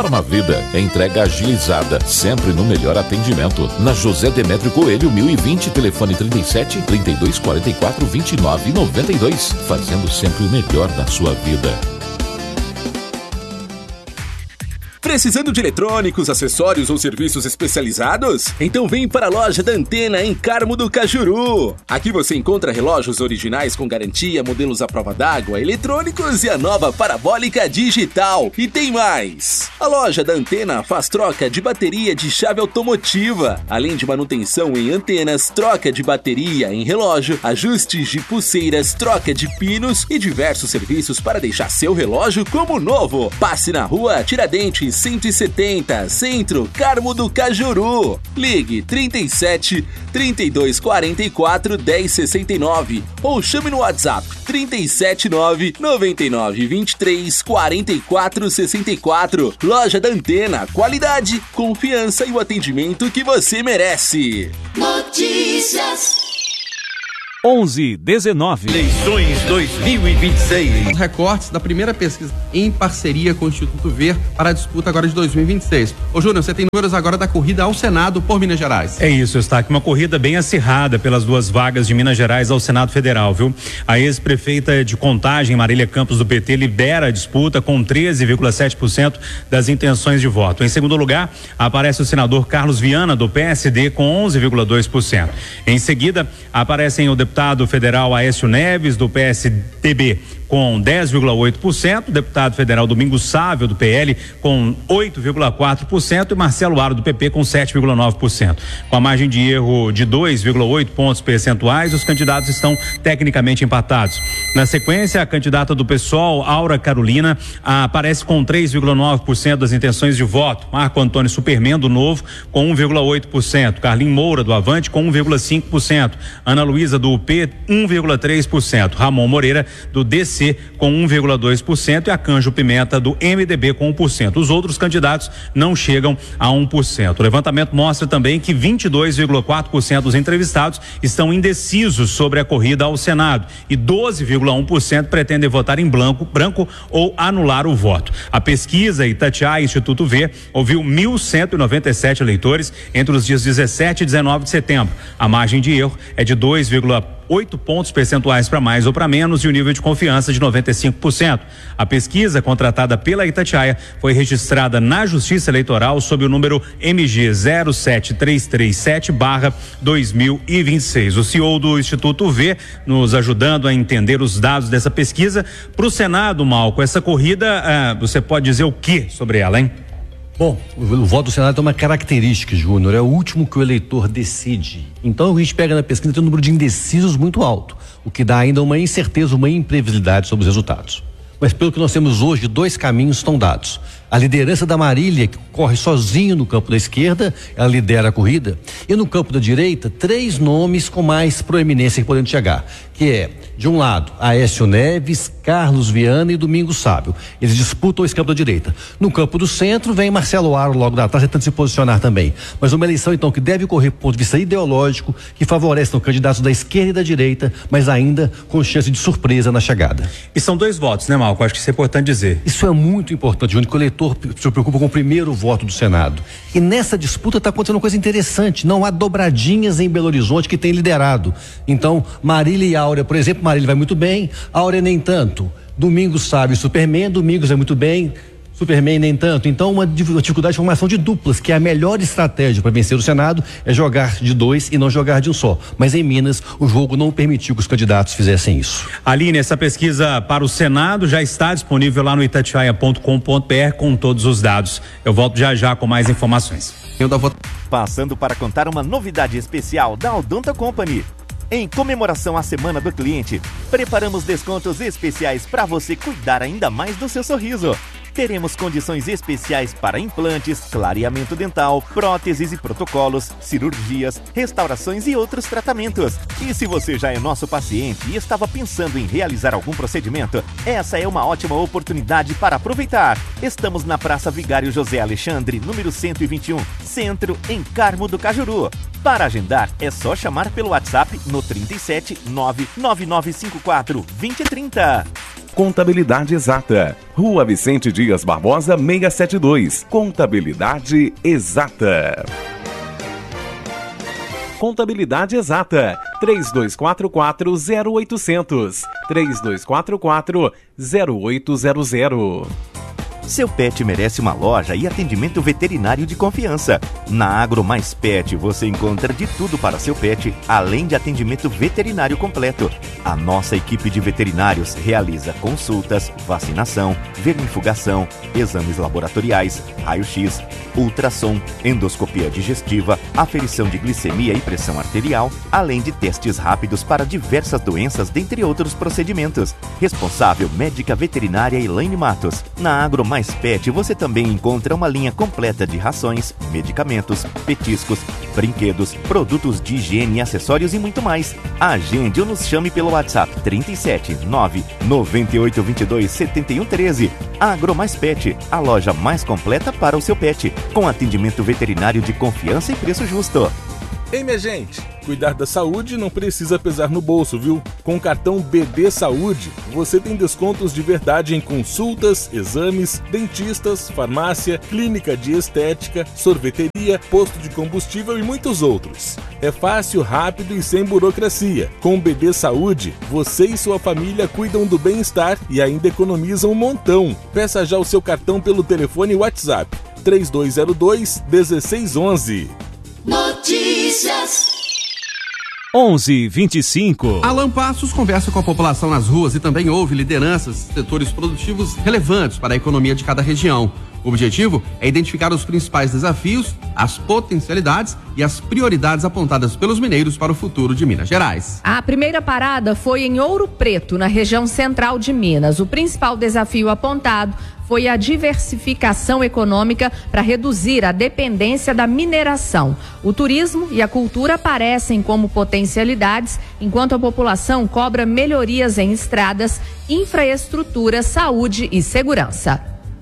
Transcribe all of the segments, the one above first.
Farmavida, entrega agilizada, sempre no melhor atendimento. Na José Demétrio Coelho, 1020, telefone 37 32 44 29 92. Fazendo sempre o melhor da sua vida. Precisando de eletrônicos, acessórios ou serviços especializados? Então vem para a loja da Antena em Carmo do Cajuru. Aqui você encontra relógios originais com garantia, modelos à prova d'água, eletrônicos e a nova parabólica digital. E tem mais! A loja da Antena faz troca de bateria de chave automotiva, além de manutenção em antenas, troca de bateria em relógio, ajustes de pulseiras, troca de pinos e diversos serviços para deixar seu relógio como novo. Passe na rua Tiradentes 170, Centro, Carmo do Cajuru. Ligue 37 32 44 10 69 ou chame no WhatsApp 379 99 23 44 64. Loja da Antena, qualidade, confiança e o atendimento que você merece. Notícias 11:19. Eleições 2026. Recortes da primeira pesquisa em parceria com o Instituto Ver para a disputa agora de 2026. Ô Júnior, você tem números agora da corrida ao Senado por Minas Gerais. É isso, Eustáquio, uma corrida bem acirrada pelas duas vagas de Minas Gerais ao Senado Federal, viu? A ex-prefeita de Contagem, Marília Campos do PT, lidera a disputa com 13,7% das intenções de voto. Em segundo lugar, aparece o senador Carlos Viana, do PSD, com 11,2%. Em seguida, aparecem o deputado federal Aécio Neves, do PSDB, com 10,8%, o deputado federal Domingos Sávio, do PL, com 8,4% e Marcelo Aro, do PP, com 7,9%. Com a margem de erro de 2,8 pontos percentuais, os candidatos estão tecnicamente empatados. Na sequência, a candidata do PSOL, Aura Carolina, aparece com 3,9% das intenções de voto. Marco Antônio Superman, do Novo, com 1,8%. Carlinhos Moura, do Avante, com 1,5%. Ana Luísa, do UP, 1,3%. Ramon Moreira, do DC, com 1,2% e a Canjo Pimenta, do MDB, com 1%. Os outros candidatos não chegam a 1%. O levantamento mostra também que 22,4% dos entrevistados estão indecisos sobre a corrida ao Senado e 12,1% pretendem votar em branco ou anular o voto. A pesquisa Itatiaia Instituto V ouviu 1.197 eleitores entre os dias 17 e 19 de setembro. A margem de erro é de 2,8 pontos percentuais para mais ou para menos e o nível de confiança de 95%. A pesquisa contratada pela Itatiaia foi registrada na Justiça Eleitoral sob o número MG 07337/2026. O CEO do Instituto V nos ajudando a entender os dados dessa pesquisa. Para o Senado, Malco, essa corrida, você pode dizer o que sobre ela, hein? Bom, o voto do Senado tem uma característica, Júnior, é o último que o eleitor decide. Então a gente pega na pesquisa, tem um número de indecisos muito alto, o que dá ainda uma incerteza, uma imprevisibilidade sobre os resultados. Mas pelo que nós temos hoje, dois caminhos estão dados. A liderança da Marília, que corre sozinho no campo da esquerda, ela lidera a corrida. E no campo da direita, 3 nomes com mais proeminência que podem chegar, que é, de um lado, Aécio Neves, Carlos Viana e Domingos Sávio. Eles disputam esse campo da direita. No campo do centro, vem Marcelo Aro logo da trás, tentando se posicionar também. Mas uma eleição, então, que deve correr do ponto de vista ideológico, que favorece os candidatos da esquerda e da direita, mas ainda com chance de surpresa na chegada. E são 2 votos, né, Malco? Acho que isso é importante dizer. Isso é muito importante, Júnior, que o eleitor se preocupa com o primeiro voto do Senado. E nessa disputa está acontecendo uma coisa interessante, não há dobradinhas em Belo Horizonte que tem liderado. Então, Marília e Áurea, por exemplo, Marília vai muito bem, Áurea nem tanto. Domingos Sávio e Superman, Domingos vai muito bem, Superman nem tanto. Então, uma dificuldade de formação de duplas, que é a melhor estratégia para vencer o Senado, é jogar de 2 e não jogar de um só. Mas em Minas, o jogo não permitiu que os candidatos fizessem isso. Aline, essa pesquisa para o Senado já está disponível lá no itatiaia.com.br com todos os dados. Eu volto já com mais informações. Passando para contar uma novidade especial da Odonto Company. Em comemoração à Semana do Cliente, preparamos descontos especiais para você cuidar ainda mais do seu sorriso. Teremos condições especiais para implantes, clareamento dental, próteses e protocolos, cirurgias, restaurações e outros tratamentos. E se você já é nosso paciente e estava pensando em realizar algum procedimento, essa é uma ótima oportunidade para aproveitar. Estamos na Praça Vigário José Alexandre, número 121, Centro, em Carmo do Cajuru. Para agendar, é só chamar pelo WhatsApp no 37 99954 2030. Contabilidade Exata. Rua Vicente Dias Barbosa, 672. Contabilidade Exata. Contabilidade Exata. 3244-0800. 3244-0800. Seu pet merece uma loja e atendimento veterinário de confiança. Na Agro Mais Pet você encontra de tudo para seu pet, além de atendimento veterinário completo. A nossa equipe de veterinários realiza consultas, vacinação, vermifugação, exames laboratoriais, raio-x, ultrassom, endoscopia digestiva, aferição de glicemia e pressão arterial, além de testes rápidos para diversas doenças, dentre outros procedimentos. Responsável médica veterinária Elaine Matos. Na Agro Mais Pet você também encontra uma linha completa de rações, medicamentos, petiscos, brinquedos, produtos de higiene e acessórios e muito mais. Agende ou nos chame pelo WhatsApp 37 9 9822 7113. Agro Mais Pet, a loja mais completa para o seu pet, com atendimento veterinário de confiança e preço justo. Ei, minha gente, cuidar da saúde não precisa pesar no bolso, viu? Com o cartão BD Saúde, você tem descontos de verdade em consultas, exames, dentistas, farmácia, clínica de estética, sorveteria, posto de combustível e muitos outros. É fácil, rápido e sem burocracia. Com o BD Saúde, você e sua família cuidam do bem-estar e ainda economizam um montão. Peça já o seu cartão pelo telefone WhatsApp 3202-1611. Notícias. 11:25. Alan Passos conversa com a população nas ruas e também ouve lideranças, setores produtivos relevantes para a economia de cada região. O objetivo é identificar os principais desafios, as potencialidades e as prioridades apontadas pelos mineiros para o futuro de Minas Gerais. A primeira parada foi em Ouro Preto, na região central de Minas. O principal desafio apontado foi a diversificação econômica para reduzir a dependência da mineração. O turismo e a cultura aparecem como potencialidades, enquanto a população cobra melhorias em estradas, infraestrutura, saúde e segurança.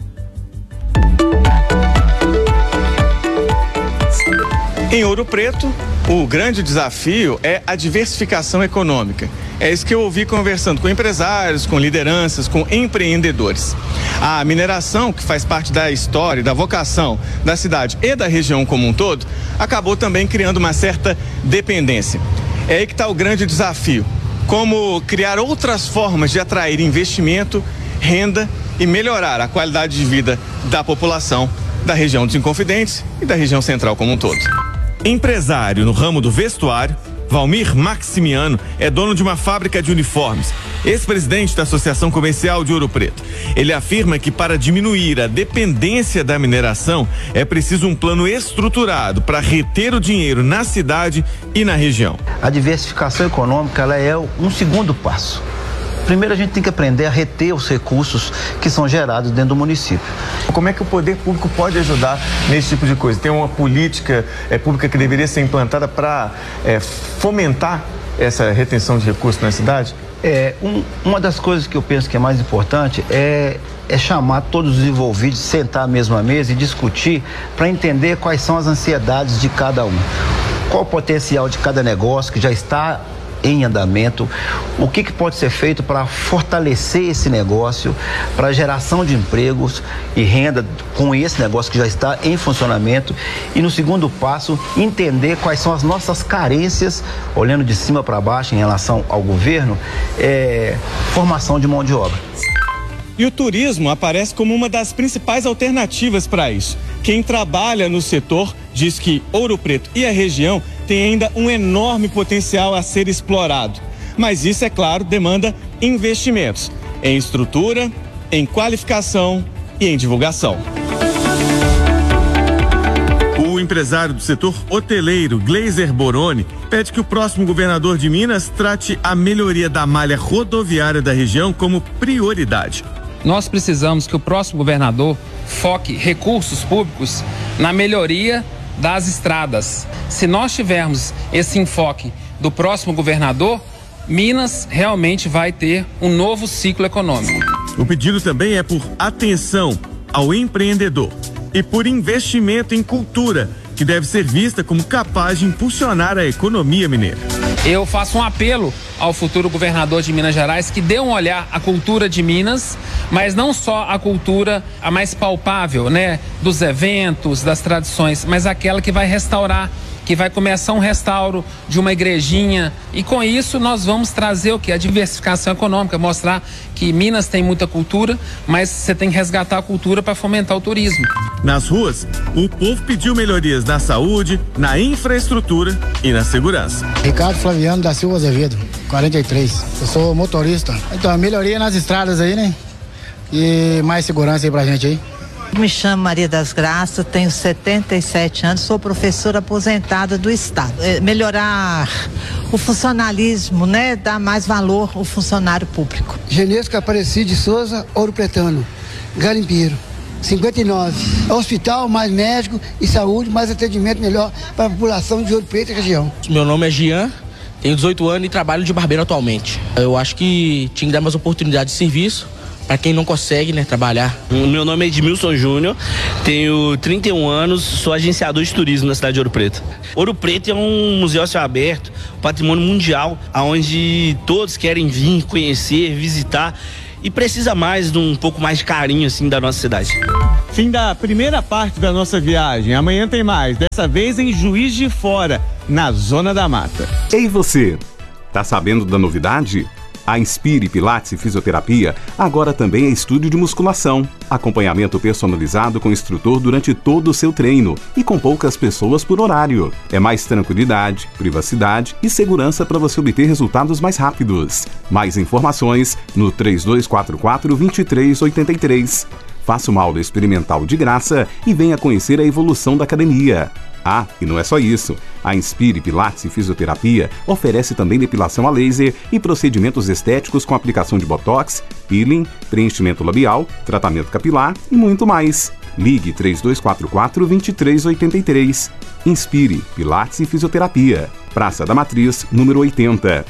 Em Ouro Preto, o grande desafio é a diversificação econômica. É isso que eu ouvi conversando com empresários, com lideranças, com empreendedores. A mineração, que faz parte da história, da vocação da cidade e da região como um todo, acabou também criando uma certa dependência. É aí que está o grande desafio. Como criar outras formas de atrair investimento, renda e melhorar a qualidade de vida da população da região dos Inconfidentes e da região central como um todo. Empresário no ramo do vestuário, Valmir Maximiano é dono de uma fábrica de uniformes, ex-presidente da Associação Comercial de Ouro Preto. Ele afirma que para diminuir a dependência da mineração é preciso um plano estruturado para reter o dinheiro na cidade e na região. A diversificação econômica ela é um segundo passo. Primeiro a gente tem que aprender a reter os recursos que são gerados dentro do município. Como é que o poder público pode ajudar nesse tipo de coisa? Tem uma política pública que deveria ser implantada para fomentar essa retenção de recursos na cidade? Uma das coisas que eu penso que é mais importante é chamar todos os envolvidos, sentar à mesma mesa e discutir para entender quais são as ansiedades de cada um. Qual o potencial de cada negócio que já está em andamento, o que pode ser feito para fortalecer esse negócio, para geração de empregos e renda com esse negócio que já está em funcionamento, e no segundo passo, entender quais são as nossas carências, olhando de cima para baixo em relação ao governo, formação de mão de obra. E o turismo aparece como uma das principais alternativas para isso. Quem trabalha no setor diz que Ouro Preto e a região tem ainda um enorme potencial a ser explorado. Mas isso, é claro, demanda investimentos em estrutura, em qualificação e em divulgação. O empresário do setor hoteleiro, Gleiser Boroni, pede que o próximo governador de Minas trate a melhoria da malha rodoviária da região como prioridade. Nós precisamos que o próximo governador foque recursos públicos na melhoria das estradas. Se nós tivermos esse enfoque do próximo governador, Minas realmente vai ter um novo ciclo econômico. O pedido também é por atenção ao empreendedor e por investimento em cultura, que deve ser vista como capaz de impulsionar a economia mineira. Eu faço um apelo ao futuro governador de Minas Gerais que dê um olhar à cultura de Minas, mas não só a cultura a mais palpável, né, dos eventos, das tradições, mas aquela que vai restaurar, que vai começar um restauro de uma igrejinha, e com isso nós vamos trazer o que? A diversificação econômica, mostrar que Minas tem muita cultura, mas você tem que resgatar a cultura para fomentar o turismo. Nas ruas, o povo pediu melhorias na saúde, na infraestrutura e na segurança. Ricardo Flaviano da Silva Azevedo, 43. Eu sou motorista. Então, melhoria nas estradas aí, né? E mais segurança aí pra gente aí. Me chamo Maria das Graças, tenho 77 anos, sou professora aposentada do Estado. Melhorar o funcionalismo, né? Dar mais valor ao funcionário público. Genesco Aparecido de Souza, Ouro Pretano, Garimpeiro, 59. Hospital, mais médico e saúde, mais atendimento melhor para a população de Ouro Preto e região. Meu nome é Jean, tenho 18 anos e trabalho de barbeiro atualmente. Eu acho que tinha que dar mais oportunidade de serviço para quem não consegue, né, trabalhar. Meu nome é Edmilson Júnior, tenho 31 anos, sou agenciador de turismo na cidade de Ouro Preto. Ouro Preto é um museu a céu aberto, patrimônio mundial, onde todos querem vir, conhecer, visitar e precisa mais de um pouco mais de carinho assim da nossa cidade. Fim da primeira parte da nossa viagem. Amanhã tem mais, dessa vez em Juiz de Fora, na Zona da Mata. Ei você, tá sabendo da novidade? A Inspire Pilates e Fisioterapia agora também é estúdio de musculação. Acompanhamento personalizado com instrutor durante todo o seu treino e com poucas pessoas por horário. É mais tranquilidade, privacidade e segurança para você obter resultados mais rápidos. Mais informações no 3244-2383. Faça uma aula experimental de graça e venha conhecer a evolução da academia. Ah, e não é só isso. A Inspire Pilates e Fisioterapia oferece também depilação a laser e procedimentos estéticos com aplicação de botox, peeling, preenchimento labial, tratamento capilar e muito mais. Ligue 3244-2383. Inspire Pilates e Fisioterapia. Praça da Matriz, número 80,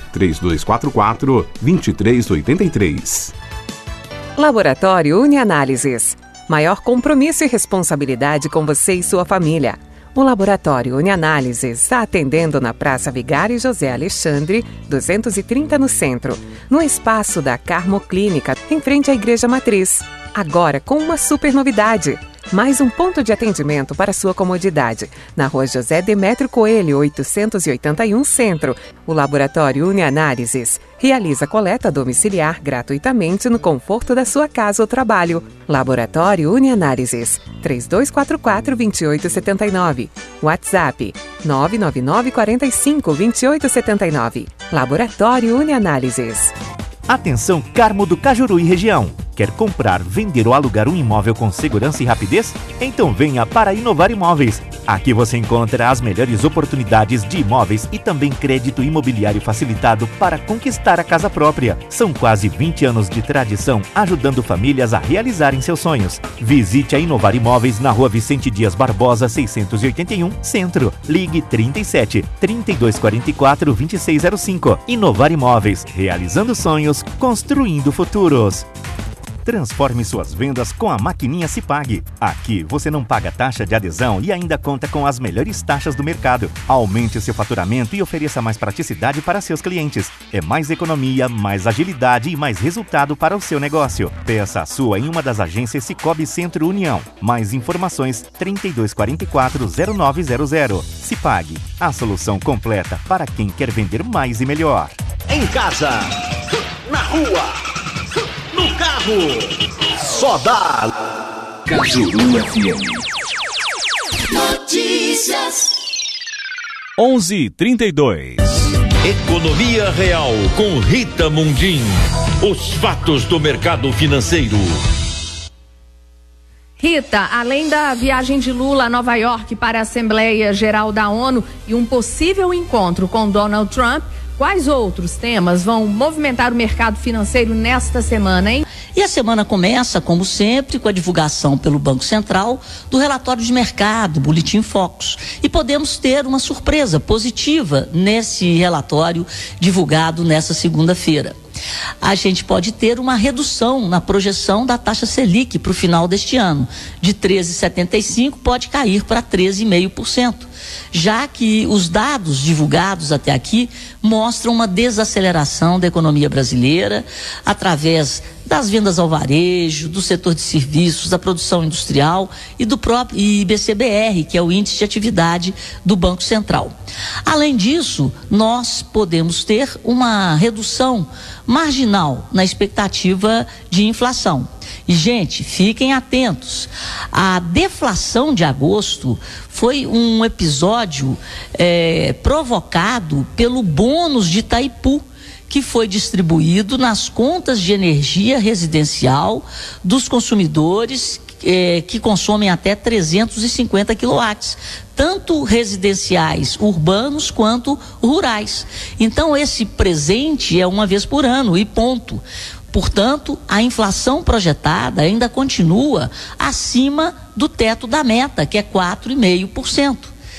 3244-2383. Laboratório Unianálises. Maior compromisso e responsabilidade com você e sua família. O Laboratório Unianálises está atendendo na Praça Vigário José Alexandre, 230 no centro, no espaço da Carmo Clínica, em frente à Igreja Matriz. Agora com uma super novidade. Mais um ponto de atendimento para sua comodidade, na Rua José Demétrio Coelho, 881 Centro. O Laboratório Unianálises realiza coleta domiciliar gratuitamente no conforto da sua casa ou trabalho. Laboratório Unianálises, 3244-2879. WhatsApp, 999-45-2879. Laboratório Unianálises. Atenção Carmo do Cajuru e região. Quer comprar, vender ou alugar um imóvel com segurança e rapidez? Então venha para Inovar Imóveis. Aqui você encontra as melhores oportunidades de imóveis e também crédito imobiliário facilitado para conquistar a casa própria. São quase 20 anos de tradição ajudando famílias a realizarem seus sonhos. Visite a Inovar Imóveis na Rua Vicente Dias Barbosa, 681, Centro. Ligue 37 3244 2605. Inovar Imóveis, realizando sonhos, construindo futuros. Transforme suas vendas com a maquininha Cipag. Aqui você não paga taxa de adesão e ainda conta com as melhores taxas do mercado. Aumente seu faturamento e ofereça mais praticidade para seus clientes. É mais economia, mais agilidade e mais resultado para o seu negócio. Peça a sua em uma das agências Cicobi Centro União. Mais informações 3244-0900. Cipag, a solução completa para quem quer vender mais e melhor. Em casa, na rua, no carro, só dá Cajuru FM. Notícias. 11:32. Economia Real com Rita Mundim. Os fatos do mercado financeiro. Rita, além da viagem de Lula a Nova York para a Assembleia Geral da ONU e um possível encontro com Donald Trump, quais outros temas vão movimentar o mercado financeiro nesta semana, hein? E a semana começa, como sempre, com a divulgação pelo Banco Central do relatório de mercado, Boletim Focus. E podemos ter uma surpresa positiva nesse relatório divulgado nessa segunda-feira. a gente pode ter uma redução na projeção da taxa Selic para o final deste ano. De 13,75% pode cair para 13,5%, já que os dados divulgados até aqui mostram uma desaceleração da economia brasileira através das vendas ao varejo, do setor de serviços, da produção industrial e do próprio IBCBR, que é o Índice de Atividade do Banco Central. Além disso, nós podemos ter uma redução marginal na expectativa de inflação. E, gente, fiquem atentos. A deflação de agosto foi um episódio provocado pelo bônus de Itaipu, que foi distribuído nas contas de energia residencial dos consumidores que consomem até 350 quilowatts, tanto residenciais urbanos quanto rurais. Então, esse presente é uma vez por ano e ponto. Portanto, a inflação projetada ainda continua acima do teto da meta, que é 4,5%.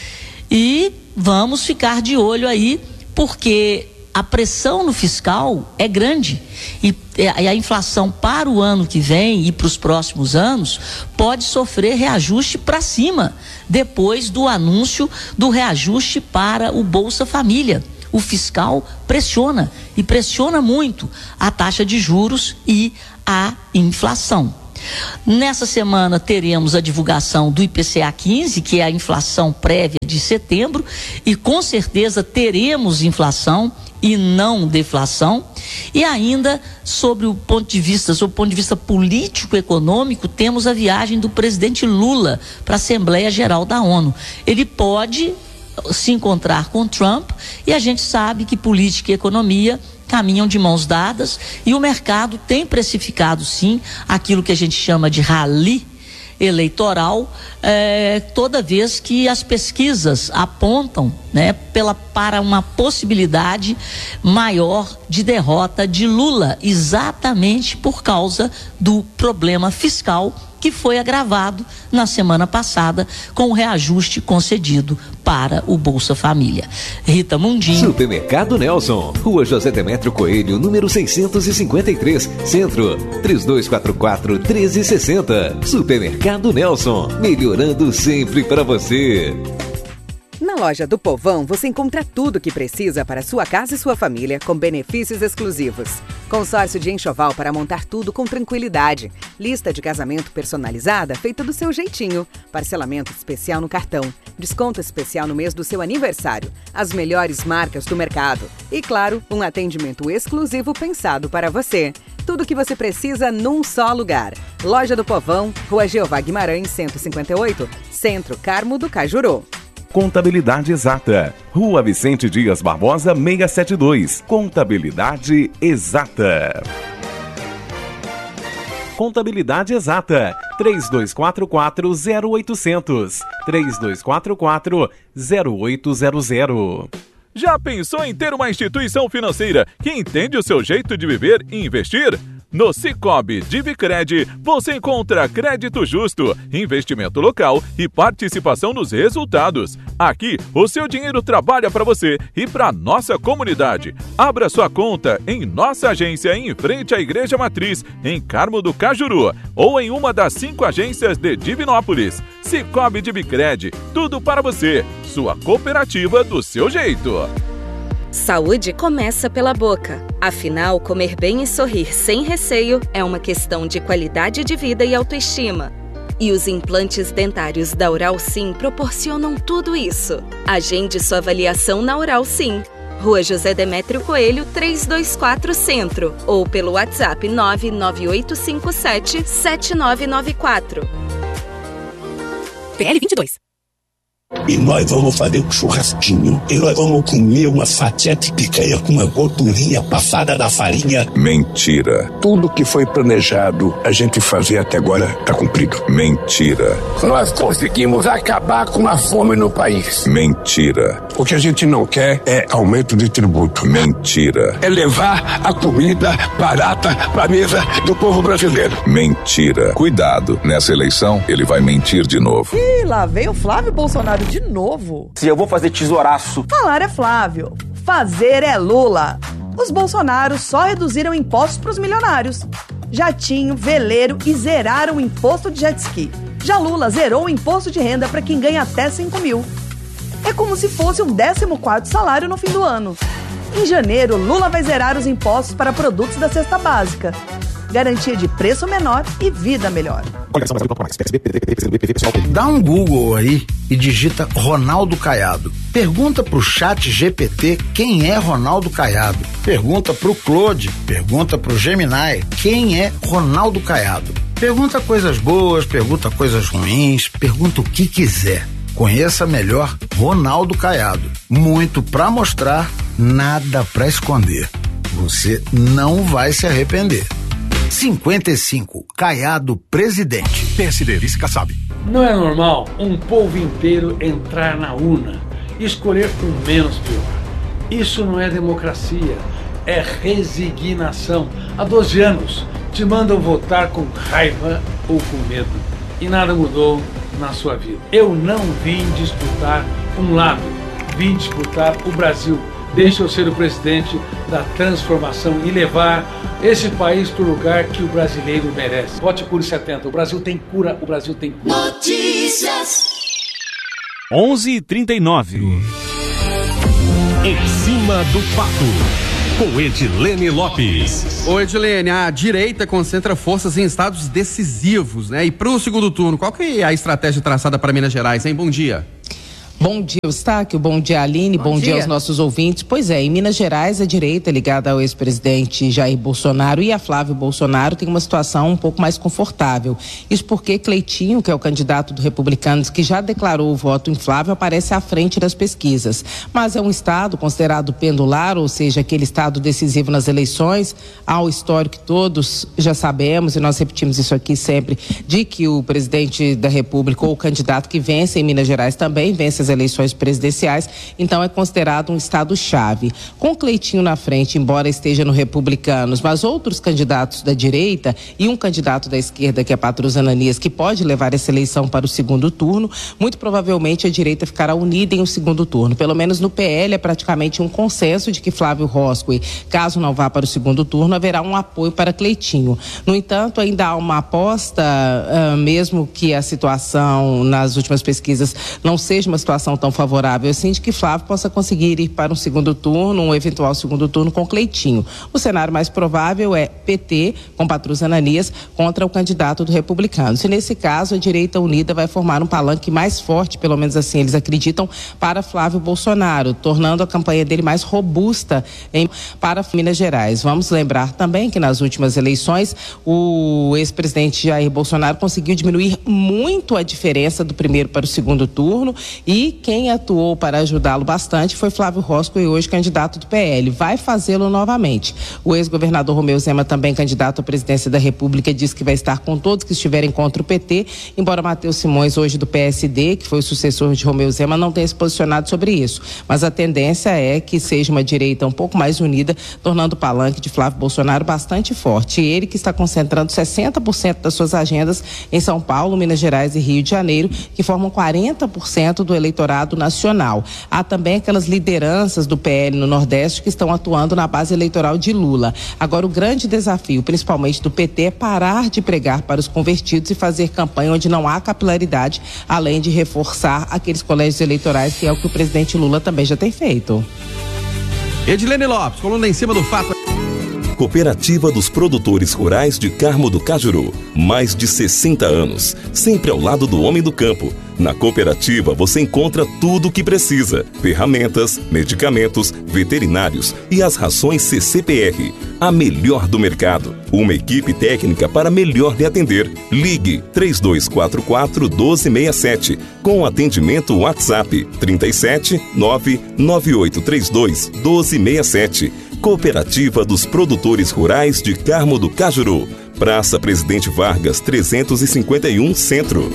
E vamos ficar de olho aí, porque a pressão no fiscal é grande e a inflação para o ano que vem e para os próximos anos pode sofrer reajuste para cima, depois do anúncio do reajuste para o Bolsa Família. O fiscal pressiona, e pressiona muito, a taxa de juros e a inflação. Nessa semana teremos a divulgação do IPCA 15, que é a inflação prévia de setembro, e com certeza teremos inflação e não deflação. E ainda sob o ponto de vista político-econômico, temos a viagem do presidente Lula para a Assembleia Geral da ONU. Ele pode se encontrar com Trump, e a gente sabe que política e economia caminham de mãos dadas, e o mercado tem precificado sim aquilo que a gente chama de rally eleitoral, toda vez que as pesquisas apontam, né, para uma possibilidade maior de derrota de Lula, exatamente por causa do problema fiscal que foi agravado na semana passada com o reajuste concedido para o Bolsa Família. Rita Mundim. Supermercado Nelson, Rua José Demétrio Coelho, número 653, Centro, 3244-1360. Supermercado Nelson, melhorando sempre para você. Na loja do Povão, você encontra tudo o que precisa para sua casa e sua família, com benefícios exclusivos. Consórcio de enxoval para montar tudo com tranquilidade. Lista de casamento personalizada feita do seu jeitinho. Parcelamento especial no cartão. Desconto especial no mês do seu aniversário. As melhores marcas do mercado. E, claro, um atendimento exclusivo pensado para você. Tudo o que você precisa num só lugar. Loja do Povão, Rua Jeová Guimarães, 158, Centro, Carmo do Cajuru. Contabilidade Exata, Rua Vicente Dias Barbosa 672. Contabilidade Exata. Contabilidade Exata, 3244-0800, 3244-0800. Já pensou em ter uma instituição financeira que entende o seu jeito de viver e investir? No Sicoob Divicred, você encontra crédito justo, investimento local e participação nos resultados. Aqui, o seu dinheiro trabalha para você e para nossa comunidade. Abra sua conta em nossa agência em frente à Igreja Matriz, em Carmo do Cajuru, ou em uma das 5 agências de Divinópolis. Sicoob Divicred, tudo para você. Sua cooperativa do seu jeito. Saúde começa pela boca. Afinal, comer bem e sorrir sem receio é uma questão de qualidade de vida e autoestima. E os implantes dentários da Oral Sim proporcionam tudo isso. Agende sua avaliação na Oral Sim. Rua José Demétrio Coelho, 324 Centro. Ou pelo WhatsApp 99857-7994. PL 22. E nós vamos fazer um churrasquinho. E nós vamos comer uma fatia de picanha com uma gordurinha passada da farinha. Mentira. Tudo que foi planejado a gente fazer até agora está cumprido. Mentira. Nós conseguimos acabar com a fome no país. Mentira. O que a gente não quer é aumento de tributo. Mentira. É levar a comida barata para a mesa do povo brasileiro. Mentira. Cuidado, nessa eleição ele vai mentir de novo. Ih, lá vem o Flávio Bolsonaro de novo. Se eu vou fazer tesouraço. Falar é Flávio, fazer é Lula. Os Bolsonaros só reduziram impostos para os milionários. Jatinho, veleiro e zeraram o imposto de jet ski. Já Lula zerou o imposto de renda para quem ganha até 5 mil. É como se fosse um 14º salário no fim do ano. Em janeiro, Lula vai zerar os impostos para produtos da cesta básica. Garantia de preço menor e vida melhor. Dá um Google aí e digita Ronaldo Caiado. Pergunta pro chat GPT quem é Ronaldo Caiado. Pergunta pro Claude, pergunta pro Gemini quem é Ronaldo Caiado. Pergunta coisas boas, pergunta coisas ruins, pergunta o que quiser. Conheça melhor Ronaldo Caiado. Muito pra mostrar, nada pra esconder. Você não vai se arrepender. 55, Caiado presidente. PSD, vice Kassab. Não é normal um povo inteiro entrar na urna e escolher o menos pior. Isso não é democracia, é resignação. Há 12 anos te mandam votar com raiva ou com medo e nada mudou na sua vida. Eu não vim disputar um lado, vim disputar o Brasil. Deixa eu ser o presidente da transformação e levar esse país para o lugar que o brasileiro merece. Vote Cure 70. O Brasil tem cura, o Brasil tem cura. Notícias. 11h39. Em cima do fato, com Edilene Lopes. Ô Edilene, a direita concentra forças em estados decisivos, né? E para o segundo turno, qual que é a estratégia traçada para Minas Gerais, hein? Bom dia. Bom dia, Eustáquio. Bom dia, Aline. Bom dia aos nossos ouvintes. Pois é, em Minas Gerais, a direita ligada ao ex-presidente Jair Bolsonaro e a Flávio Bolsonaro tem uma situação um pouco mais confortável. Isso porque Cleitinho, que é o candidato do Republicanos, que já declarou o voto em Flávio, aparece à frente das pesquisas. Mas é um estado considerado pendular, ou seja, aquele estado decisivo nas eleições, ao histórico que todos já sabemos, e nós repetimos isso aqui sempre, de que o presidente da República ou o candidato que vence em Minas Gerais também vence as eleições presidenciais, então é considerado um estado-chave. Com Cleitinho na frente, embora esteja no Republicanos, mas outros candidatos da direita e um candidato da esquerda, que é Patrus Ananias, que pode levar essa eleição para o segundo turno, muito provavelmente a direita ficará unida em um segundo turno. Pelo menos no PL é praticamente um consenso de que Flávio Roscoe, caso não vá para o segundo turno, haverá um apoio para Cleitinho. No entanto, ainda há uma aposta, mesmo que a situação nas últimas pesquisas não seja uma situação tão favorável assim, de que Flávio possa conseguir ir para um segundo turno, um eventual segundo turno com Cleitinho. O cenário mais provável é PT com Patrus Ananias contra o candidato do Republicanos. E nesse caso, a direita unida vai formar um palanque mais forte, pelo menos assim eles acreditam, para Flávio Bolsonaro, tornando a campanha dele mais robusta para Minas Gerais. Vamos lembrar também que nas últimas eleições, o ex-presidente Jair Bolsonaro conseguiu diminuir muito a diferença do primeiro para o segundo turno e quem atuou para ajudá-lo bastante foi Flávio Roscoe, hoje candidato do PL. Vai fazê-lo novamente. O ex-governador Romeu Zema, também candidato à presidência da República, disse que vai estar com todos que estiverem contra o PT, embora Matheus Simões, hoje do PSD, que foi o sucessor de Romeu Zema, não tenha se posicionado sobre isso. Mas a tendência é que seja uma direita um pouco mais unida, tornando o palanque de Flávio Bolsonaro bastante forte. Ele que está concentrando 60% das suas agendas em São Paulo, Minas Gerais e Rio de Janeiro, que formam 40% do eleitorado nacional. Há também aquelas lideranças do PL no Nordeste que estão atuando na base eleitoral de Lula. Agora, o grande desafio, principalmente do PT, é parar de pregar para os convertidos e fazer campanha onde não há capilaridade, além de reforçar aqueles colégios eleitorais, que é o que o presidente Lula também já tem feito. Edilene Lopes, coluna em cima do fato. Cooperativa dos Produtores Rurais de Carmo do Cajuru. Mais de 60 anos, sempre ao lado do homem do campo. Na cooperativa você encontra tudo o que precisa: ferramentas, medicamentos, veterinários e as rações CCPR. A melhor do mercado. Uma equipe técnica para melhor lhe atender. Ligue 3244-1267 com atendimento WhatsApp 37 99832 1267. Cooperativa dos Produtores Rurais de Carmo do Cajuru. Praça Presidente Vargas, 351 Centro.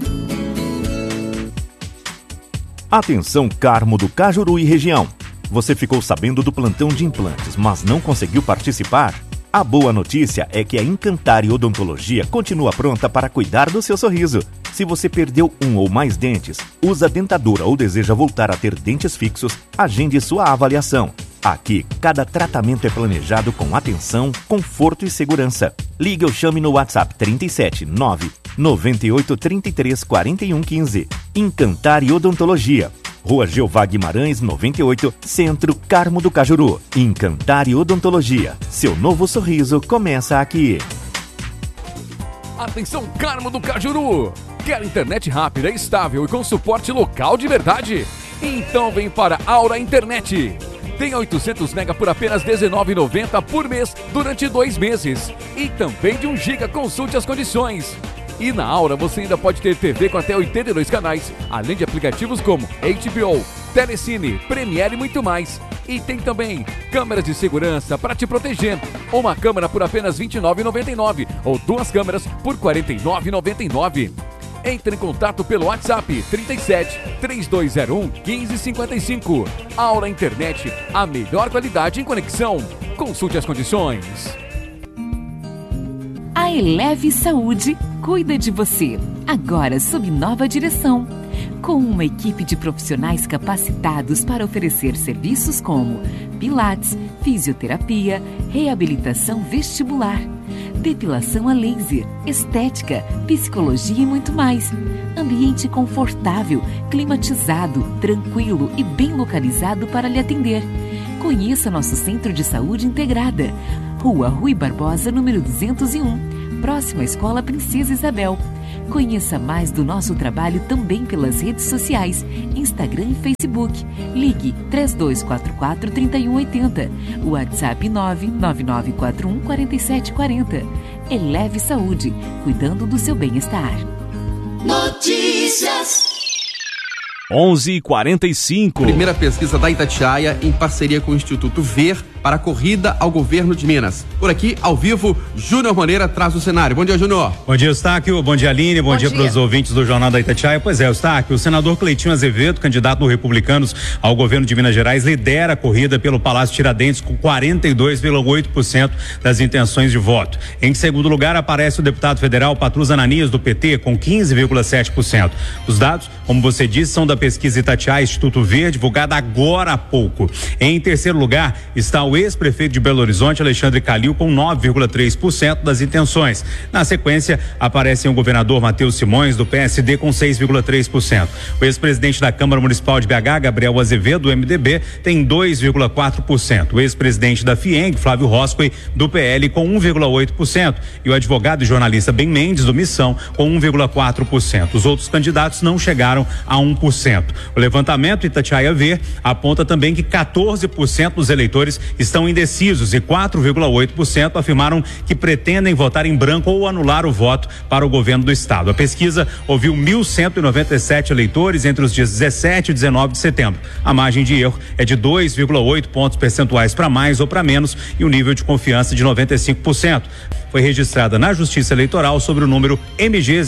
Atenção, Carmo do Cajuru e região. Você ficou sabendo do plantão de implantes, mas não conseguiu participar? A boa notícia é que a Encantare Odontologia continua pronta para cuidar do seu sorriso. Se você perdeu um ou mais dentes, usa dentadura ou deseja voltar a ter dentes fixos, agende sua avaliação. Aqui, cada tratamento é planejado com atenção, conforto e segurança. Ligue ou chame no WhatsApp 37 9 98 33 41 15. Encantar e Odontologia. Rua Jeová Guimarães, 98, Centro, Carmo do Cajuru. Encantar e Odontologia. Seu novo sorriso começa aqui. Atenção, Carmo do Cajuru! Quer internet rápida, estável e com suporte local de verdade? Então vem para Aura Internet. Tem 800 MB por apenas R$19,90 por mês durante 2 meses. E também de 1 GB, consulte as condições. E na Aura você ainda pode ter TV com até 82 canais, além de aplicativos como HBO, Telecine, Premiere e muito mais. E tem também câmeras de segurança para te proteger. Uma câmera por apenas R$29,99 ou 2 câmeras por R$49,99. Entre em contato pelo WhatsApp 37 3201 1555. Aura Internet, a melhor qualidade em conexão. Consulte as condições. A Eleve Saúde cuida de você, agora sob nova direção. Com uma equipe de profissionais capacitados para oferecer serviços como pilates, fisioterapia, reabilitação vestibular, depilação a laser, estética, psicologia e muito mais. Ambiente confortável, climatizado, tranquilo e bem localizado para lhe atender. Conheça nosso Centro de Saúde Integrada, Rua Rui Barbosa, número 201, próxima à Escola Princesa Isabel. Conheça mais do nosso trabalho também pelas redes sociais, Instagram e Facebook. Ligue 3244-3180, WhatsApp 99941-4740. Eleve Saúde, cuidando do seu bem-estar. Notícias. 11h45. Primeira pesquisa da Itatiaia em parceria com o Instituto Ver para a corrida ao governo de Minas. Por aqui, ao vivo, Júnior Moreira traz o cenário. Bom dia, Júnior. Bom dia, Eustáquio. Bom dia, Aline. Bom dia para os ouvintes do Jornal da Itatiaia. Pois é, Eustáquio, o senador Cleitinho Azevedo, candidato do Republicanos ao governo de Minas Gerais, lidera a corrida pelo Palácio Tiradentes com 42,8% das intenções de voto. Em segundo lugar, aparece o deputado federal Patrus Ananias, do PT, com 15,7%. Os dados, como você disse, são da pesquisa Itatiaia Instituto Ver, divulgada agora há pouco. Em terceiro lugar está o ex-prefeito de Belo Horizonte, Alexandre Calil, com 9,3% das intenções. Na sequência, aparecem o governador Matheus Simões, do PSD, com 6,3%. O ex-presidente da Câmara Municipal de BH, Gabriel Azevedo, do MDB, tem 2,4%. O ex-presidente da FIENG, Flávio Roscoe, do PL, com 1,8%. E o advogado e jornalista Ben Mendes, do Missão, com 1,4%. Os outros candidatos não chegaram a 1%. O levantamento Itatiaia Ver aponta também que 14% dos eleitores estão indecisos e 4,8% afirmaram que pretendem votar em branco ou anular o voto para o governo do estado. A pesquisa ouviu 1.197 eleitores entre os dias 17 e 19 de setembro. A margem de erro é de 2,8 pontos percentuais para mais ou para menos e o nível de confiança de 95%. Foi registrada na Justiça Eleitoral sobre o número MG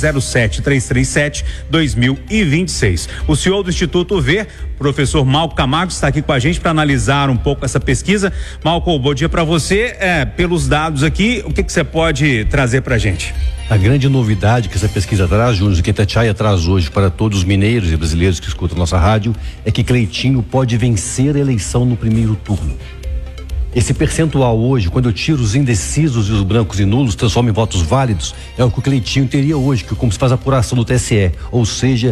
07337-2026. O CEO do Instituto Ver, professor Malco Camargo, está aqui com a gente para analisar um pouco essa pesquisa. Malco, bom dia para você. Pelos dados aqui, o que você pode trazer para a gente? A grande novidade que essa pesquisa traz, Júnior, que a Itatiaia traz hoje para todos os mineiros e brasileiros que escutam nossa rádio, é que Cleitinho pode vencer a eleição no primeiro turno. Esse percentual hoje, quando eu tiro os indecisos e os brancos e nulos, transformo em votos válidos, é o que o Cleitinho teria hoje, que como se faz a apuração do TSE, ou seja,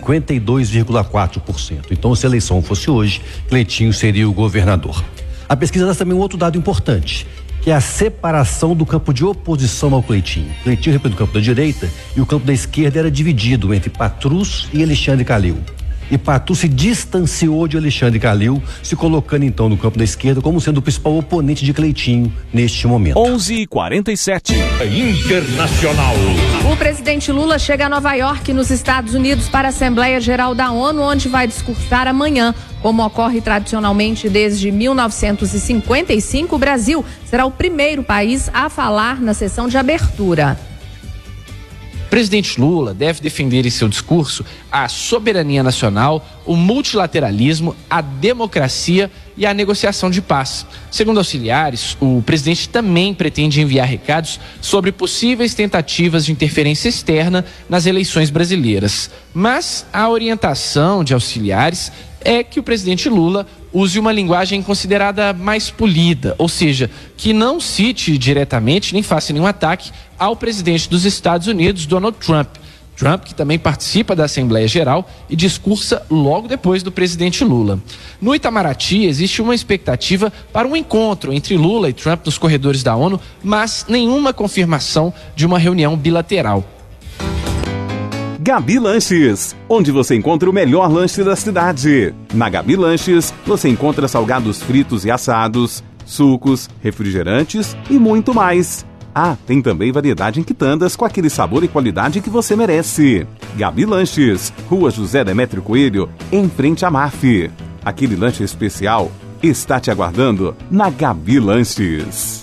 52,4%. Então, se a eleição fosse hoje, Cleitinho seria o governador. A pesquisa traz também um outro dado importante, que é a separação do campo de oposição ao Cleitinho. Cleitinho representa o campo da direita e o campo da esquerda era dividido entre Patrus e Alexandre Calil. E Patrus se distanciou de Alexandre Calil, se colocando então no campo da esquerda como sendo o principal oponente de Cleitinho neste momento. 11h47. Internacional. O presidente Lula chega a Nova York, nos Estados Unidos, para a Assembleia Geral da ONU, onde vai discursar amanhã. Como ocorre tradicionalmente desde 1955, o Brasil será o primeiro país a falar na sessão de abertura. O presidente Lula deve defender em seu discurso a soberania nacional, o multilateralismo, a democracia e a negociação de paz. Segundo auxiliares, o presidente também pretende enviar recados sobre possíveis tentativas de interferência externa nas eleições brasileiras. Mas a orientação de auxiliares é que o presidente Lula use uma linguagem considerada mais polida, ou seja, que não cite diretamente nem faça nenhum ataque ao presidente dos Estados Unidos, Donald Trump. Trump, que também participa da Assembleia Geral e discursa logo depois do presidente Lula. No Itamaraty, existe uma expectativa para um encontro entre Lula e Trump nos corredores da ONU, mas nenhuma confirmação de uma reunião bilateral. Gabi Lanches, onde você encontra o melhor lanche da cidade. Na Gabi Lanches, você encontra salgados fritos e assados, sucos, refrigerantes e muito mais. Ah, tem também variedade em quitandas com aquele sabor e qualidade que você merece. Gabi Lanches, Rua José Demétrio Coelho, em frente à MAF. Aquele lanche especial está te aguardando na Gabi Lanches.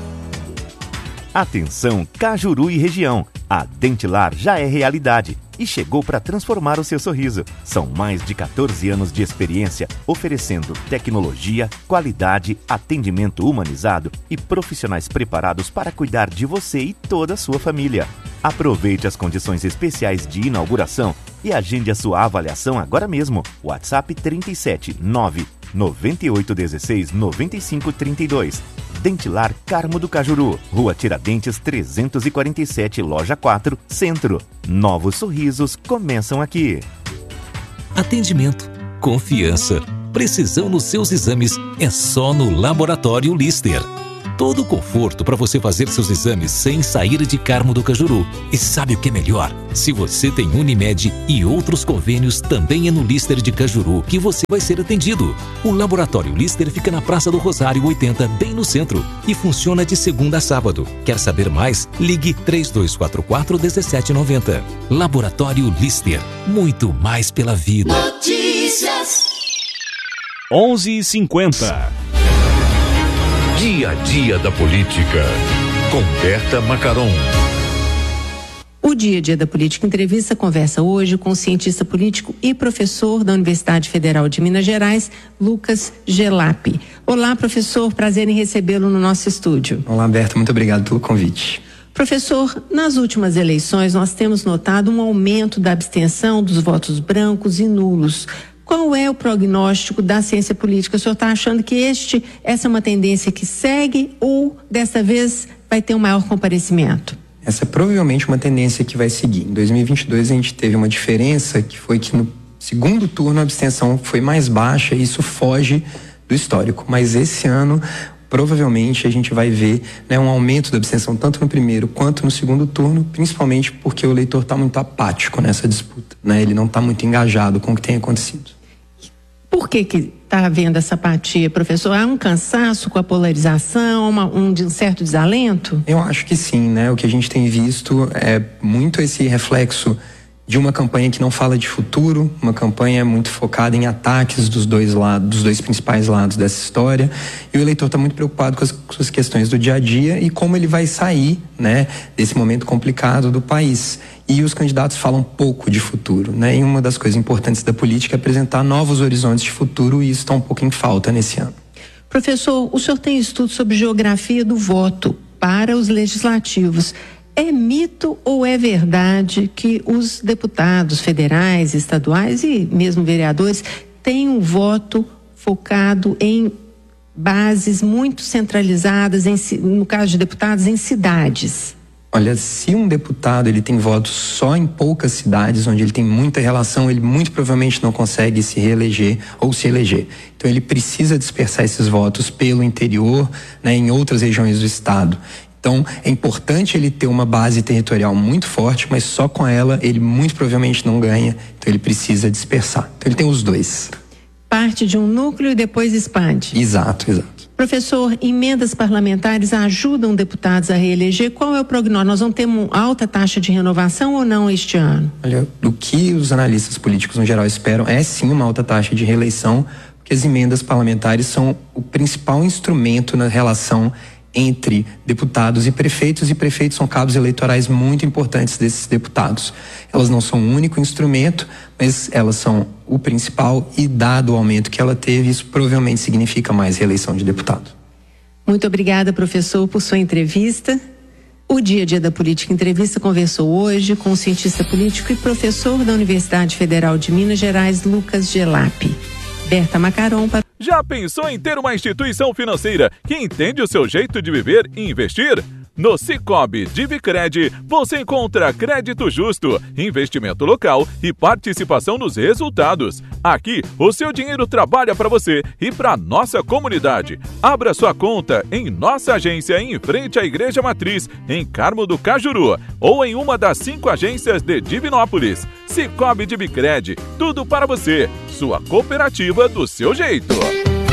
Atenção, Cajuru e região. A Dentilar já é realidade e chegou para transformar o seu sorriso. São mais de 14 anos de experiência, oferecendo tecnologia, qualidade, atendimento humanizado e profissionais preparados para cuidar de você e toda a sua família. Aproveite as condições especiais de inauguração e agende a sua avaliação agora mesmo. WhatsApp 37 9 9816 9532. Dentilar Carmo do Cajuru, Rua Tiradentes 347, Loja 4, Centro. Novos sorrisos começam aqui. Atendimento, confiança, precisão nos seus exames é só no Laboratório Lister. Todo o conforto para você fazer seus exames sem sair de Carmo do Cajuru. E sabe o que é melhor? Se você tem Unimed e outros convênios, também é no Lister de Cajuru que você vai ser atendido. O Laboratório Lister fica na Praça do Rosário 80, bem no centro, e funciona de segunda a sábado. Quer saber mais? Ligue 3244-1790. Laboratório Lister, muito mais pela vida. Notícias 11h50. Dia a dia da política, com Berta Macaron. O Dia a Dia da Política Entrevista conversa hoje com o cientista político e professor da Universidade Federal de Minas Gerais, Lucas Gelap. Olá, professor, prazer em recebê-lo no nosso estúdio. Olá, Berta, muito obrigado pelo convite. Professor, nas últimas eleições nós temos notado um aumento da abstenção dos votos brancos e nulos. Qual é o prognóstico da ciência política? O senhor está achando que essa é uma tendência que segue ou, dessa vez, vai ter um maior comparecimento? Essa é provavelmente uma tendência que vai seguir. Em 2022, a gente teve uma diferença que foi que no segundo turno a abstenção foi mais baixa e isso foge do histórico. Mas esse ano, provavelmente, a gente vai ver, né, um aumento da abstenção tanto no primeiro quanto no segundo turno, principalmente porque o eleitor está muito apático nessa disputa, né? Ele não está muito engajado com o que tem acontecido. Por que está havendo essa apatia, professor? Há um cansaço com a polarização, um certo desalento? Eu acho que sim, né? O que a gente tem visto é muito esse reflexo de uma campanha que não fala de futuro, uma campanha muito focada em ataques dos dois lados, dos dois principais lados dessa história, e o eleitor está muito preocupado com as questões do dia a dia e como ele vai sair, né, desse momento complicado do país. E os candidatos falam pouco de futuro, né? E uma das coisas importantes da política é apresentar novos horizontes de futuro, e isso está um pouco em falta nesse ano. Professor, o senhor tem estudo sobre geografia do voto para os legislativos. É mito ou é verdade que os deputados federais, estaduais e mesmo vereadores têm um voto focado em bases muito centralizadas, no caso de deputados, em cidades? Olha, se um deputado ele tem votos só em poucas cidades, onde ele tem muita relação, ele muito provavelmente não consegue se reeleger ou se eleger. Então ele precisa dispersar esses votos pelo interior, né, em outras regiões do estado. Então, é importante ele ter uma base territorial muito forte, mas só com ela ele muito provavelmente não ganha. Então, ele precisa dispersar. Então, ele tem os dois. Parte de um núcleo e depois expande. Exato, exato. Professor, emendas parlamentares ajudam deputados a reeleger? Qual é o prognóstico? Nós vamos ter uma alta taxa de renovação ou não este ano? Olha, o que os analistas políticos no geral esperam é sim uma alta taxa de reeleição, porque as emendas parlamentares são o principal instrumento na relação entre deputados e prefeitos são cabos eleitorais muito importantes desses deputados. Elas não são o único instrumento, mas elas são o principal, e dado o aumento que ela teve, isso provavelmente significa mais reeleição de deputado. Muito obrigada, professor, por sua entrevista. O Dia a Dia da Política Entrevista conversou hoje com o cientista político e professor da Universidade Federal de Minas Gerais, Lucas Gelap. Berta Macaron para... Já pensou em ter uma instituição financeira que entende o seu jeito de viver e investir? No Sicoob Divicred, você encontra crédito justo, investimento local e participação nos resultados. Aqui, o seu dinheiro trabalha para você e para nossa comunidade. Abra sua conta em nossa agência em frente à Igreja Matriz, em Carmo do Cajuru, ou em uma das 5 agências de Divinópolis. Sicoob Divicred, tudo para você. Sua cooperativa do seu jeito.